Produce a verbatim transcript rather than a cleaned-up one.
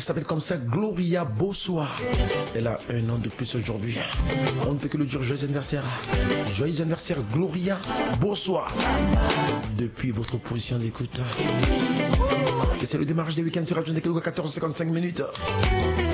s'appelle comme ça, Gloria Bossoa. Elle a un an de plus aujourd'hui. On ne peut que le dire, joyeux anniversaire. Joyeux anniversaire, Gloria Bossoa. Depuis votre position d'écoute. Et c'est le démarrage des week-ends sur Radio Ndekelo, quatorze heures cinquante-cinq minutes.